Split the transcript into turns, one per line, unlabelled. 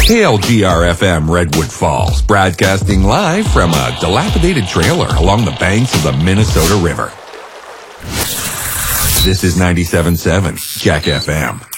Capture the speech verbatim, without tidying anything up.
K L G R F M Redwood Falls, broadcasting live from a dilapidated trailer along the banks of the Minnesota River. This is ninety-seven point seven Jack F M.